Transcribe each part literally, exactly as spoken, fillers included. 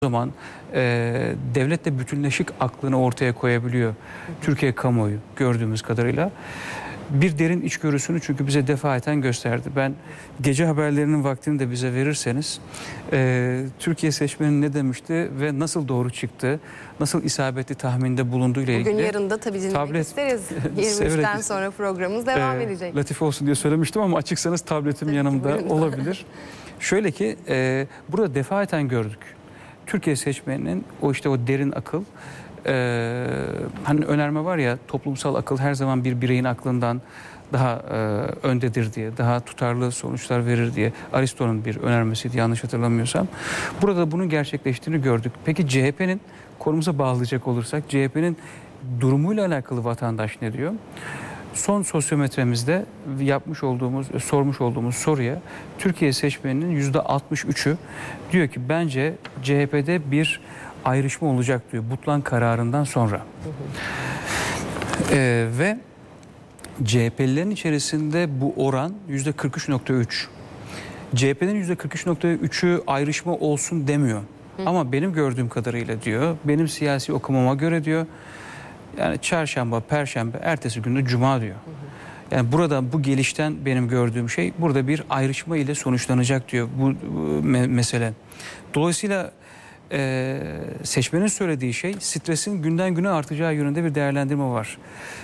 zaman e, devletle bütünleşik aklını ortaya koyabiliyor Türkiye kamuoyu gördüğümüz kadarıyla. Bir derin içgörüsünü çünkü bize defaten gösterdi. Ben gece haberlerinin vaktini de bize verirseniz e, Türkiye seçmeni ne demişti ve nasıl doğru çıktı, nasıl isabetli tahminde bulunduğu ile ilgili. Bugün yarın da tabii dinlemek tablet, isteriz. yirmi üçten sonra programımız devam e, edecek. Latif olsun diye söylemiştim ama açıksanız tabletim tabii yanımda olabilir. Şöyle ki e, burada defaten gördük. Türkiye seçmeninin o işte o derin akıl, e, hani önerme var ya, toplumsal akıl her zaman bir bireyin aklından daha e, öndedir diye, daha tutarlı sonuçlar verir diye Aristo'nun bir önermesiydi yanlış hatırlamıyorsam. Burada bunun gerçekleştiğini gördük. Peki C H P'nin, konumuza bağlayacak olursak, C H P'nin durumuyla alakalı vatandaş ne diyor? Son sosyometremizde yapmış olduğumuz, sormuş olduğumuz soruya Türkiye seçmeninin yüzde altmış üçü diyor ki bence C H P'de bir ayrışma olacak diyor Butlan kararından sonra. Hı hı. Ee, ve C H P'lilerin içerisinde bu oran yüzde kırk üç nokta üç. C H P'nin yüzde kırk üç nokta üçü ayrışma olsun demiyor. Hı. Ama benim gördüğüm kadarıyla diyor, benim siyasi okumama göre diyor, yani çarşamba, perşembe, ertesi günde cuma diyor. Yani burada bu gelişten benim gördüğüm şey burada bir ayrışma ile sonuçlanacak diyor bu, bu me mesele. Dolayısıyla e, seçmenin söylediği şey stresin günden güne artacağı yönünde bir değerlendirme var.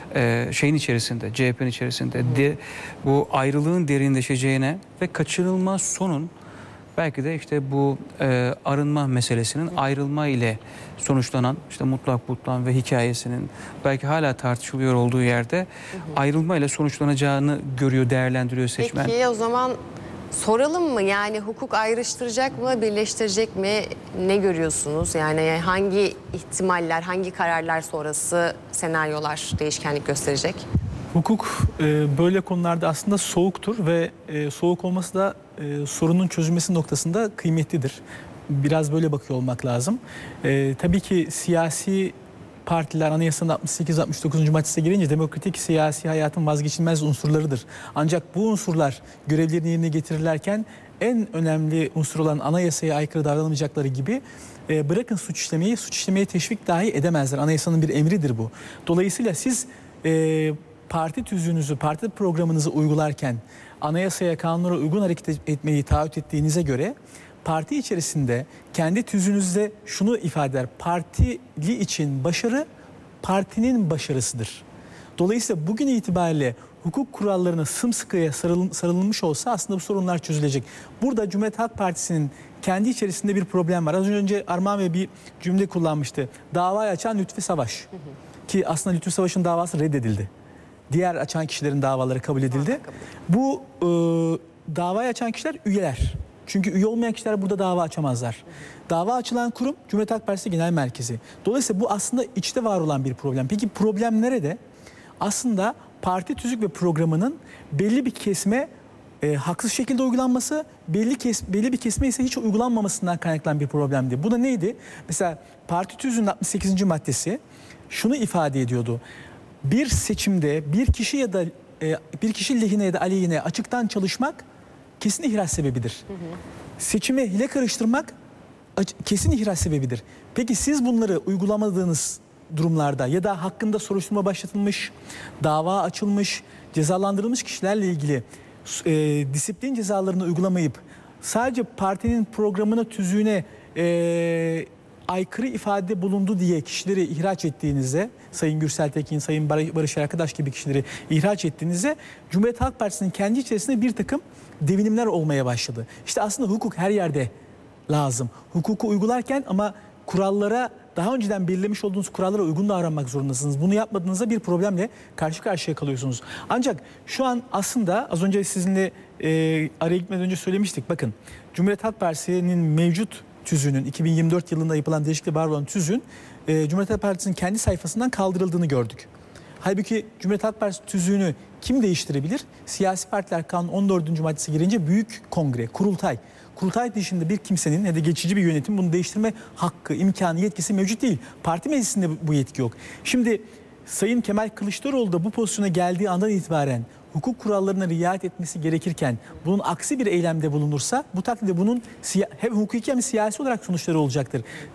E, şeyin içerisinde, C H P'nin içerisinde de, bu ayrılığın derinleşeceğine ve kaçınılmaz sonun belki de işte bu e, arınma meselesinin ayrılma ile sonuçlanan işte mutlak butlan ve hikayesinin belki hala tartışılıyor olduğu yerde hı hı. ayrılma ile sonuçlanacağını görüyor, değerlendiriyor seçmen. Peki o zaman soralım mı? Yani hukuk ayrıştıracak mı, birleştirecek mi? Ne görüyorsunuz? Yani hangi ihtimaller, hangi kararlar sonrası senaryolar değişkenlik gösterecek? Hukuk e, böyle konularda aslında soğuktur ve e, soğuk olması da e, sorunun çözülmesi noktasında kıymetlidir. Biraz böyle bakıyor olmak lazım. E, tabii ki siyasi partiler anayasanın altmış sekiz altmış dokuzuncu maddesine girince demokratik siyasi hayatın vazgeçilmez unsurlarıdır. Ancak bu unsurlar görevlerini yerine getirirlerken en önemli unsur olan anayasaya aykırı davranmayacakları gibi e, bırakın suç işlemeyi, suç işlemeye teşvik dahi edemezler. Anayasanın bir emridir bu. Dolayısıyla siz e, parti tüzüğünüzü, parti programınızı uygularken anayasaya, kanunlara uygun hareket etmeyi taahhüt ettiğinize göre parti içerisinde kendi tüzüğünüzde şunu ifade eder: partili için başarı partinin başarısıdır. Dolayısıyla bugün itibariyle hukuk kurallarına sımsıkıya sarılmış olsa aslında bu sorunlar çözülecek. Burada Cumhuriyet Halk Partisi'nin kendi içerisinde bir problem var. Az önce Armağan Bey bir cümle kullanmıştı. Davayı açan Lütfi Savaş. Hı hı. Ki aslında Lütfi Savaş'ın davası reddedildi. Diğer açan kişilerin davaları kabul edildi. Bu e, davayı açan kişiler üyeler. Çünkü üye olmayan kişiler burada dava açamazlar. Dava açılan kurum Cumhuriyet Halk Partisi Genel Merkezi. Dolayısıyla bu aslında içte var olan bir problem. Peki problem nerede? Aslında parti tüzük ve programının belli bir kesme e, haksız şekilde uygulanması, belli kes, belli bir kesme ise hiç uygulanmamasından kaynaklanan bir problemdi. Bu da neydi? Mesela parti tüzüğünün altmış sekizinci maddesi şunu ifade ediyordu: bir seçimde bir kişi ya da e, bir kişi lehine ya da aleyhine açıktan çalışmak kesin ihraç sebebidir. Hı hı. Seçime hile karıştırmak kesin ihraç sebebidir. Peki siz bunları uygulamadığınız durumlarda ya da hakkında soruşturma başlatılmış, dava açılmış, cezalandırılmış kişilerle ilgili e, disiplin cezalarını uygulamayıp sadece partinin programına, tüzüğüne e, aykırı ifade bulundu diye kişileri ihraç ettiğinizde, Sayın Gürsel Tekin, Sayın Barış Arkadaş gibi kişileri ihraç ettiğinizde Cumhuriyet Halk Partisi'nin kendi içerisinde bir takım devinimler olmaya başladı. İşte aslında hukuk her yerde lazım. Hukuku uygularken ama kurallara, daha önceden belirlemiş olduğunuz kurallara uygun davranmak zorundasınız. Bunu yapmadığınızda bir problemle karşı karşıya kalıyorsunuz. Ancak şu an aslında az önce sizinle e, araya gitmeden önce söylemiştik. Bakın, Cumhuriyet Halk Partisi'nin mevcut tüzüğünün, iki bin yirmi dört yılında yapılan değişikliğe bağlı olan tüzüğün e, Cumhuriyet Halk Partisi'nin kendi sayfasından kaldırıldığını gördük. Halbuki Cumhuriyet Halk Partisi tüzüğünü kim değiştirebilir? Siyasi partiler kanun on dördüncü maddesi girince büyük kongre, kurultay. Kurultay dışında bir kimsenin ya da geçici bir yönetim bunu değiştirme hakkı, imkanı, yetkisi mevcut değil. Parti meclisinde bu yetki yok. Şimdi Sayın Kemal Kılıçdaroğlu da bu pozisyona geldiği andan itibaren hukuk kurallarına riayet etmesi gerekirken bunun aksi bir eylemde bulunursa bu takdirde bunun siya- hem hukuki hem siyasi olarak sonuçları olacaktır.